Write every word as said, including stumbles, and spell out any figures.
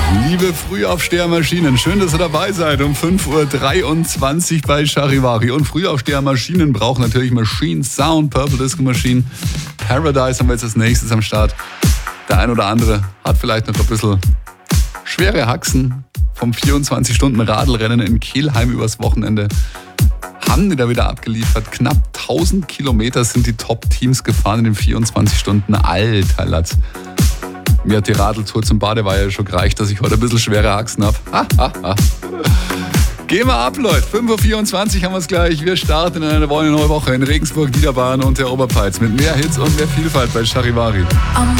Liebe Frühaufstehermaschinen, schön, dass ihr dabei seid. Um fünf Uhr dreiundzwanzig bei Charivari. Und Frühaufstehermaschinen brauchen natürlich Machine Sound, Purple Disco Machine. Paradise haben wir jetzt als nächstes am Start. Der ein oder andere hat vielleicht noch ein bisschen schwere Haxen vom vierundzwanzig-Stunden-Radlrennen in Kelheim übers Wochenende. Haben die da wieder abgeliefert. Knapp tausend Kilometer sind die Top-Teams gefahren in den vierundzwanzig Stunden. Alter Latz. Mir hat die Radeltour zum Badeweiher schon gereicht, dass ich heute ein bisschen schwere Haxen habe. Gehen wir ab, Leute. fünf Uhr vierundzwanzig haben wir es gleich. Wir starten in eine neue Woche in Regensburg, Niederbayern und der Oberpfalz mit mehr Hits und mehr Vielfalt bei Charivari.